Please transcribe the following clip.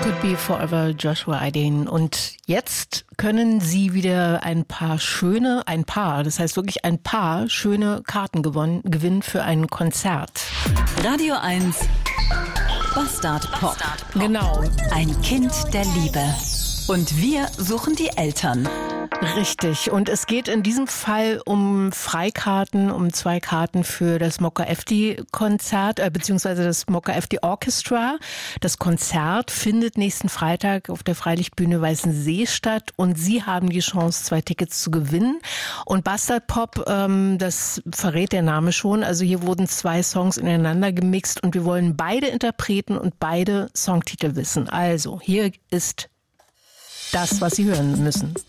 Could Be Forever, Joshua Aidin. Und jetzt können Sie wieder ein paar schöne Karten gewinnen für ein Konzert. Radio 1 Bastard Pop. Genau. Ein Kind der Liebe. Und wir suchen die Eltern. Richtig. Und es geht in diesem Fall um Freikarten, um 2 Karten für das Mokka-Efti-Konzert, beziehungsweise das Mokka-Efti-Orchestra. Das Konzert findet nächsten Freitag auf der Freilichtbühne Weißensee statt und Sie haben die Chance, 2 Tickets zu gewinnen. Und Bastard Pop, das verrät der Name schon. Also hier wurden 2 Songs ineinander gemixt und wir wollen beide Interpreten und beide Songtitel wissen. Also hier ist das, was Sie hören müssen.